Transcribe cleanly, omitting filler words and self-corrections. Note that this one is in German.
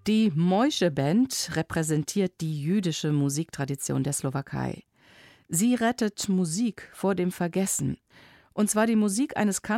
Die Moische Band repräsentiert die jüdische Musiktradition der Slowakei. Sie rettet Musik vor dem Vergessen. Und zwar die Musik eines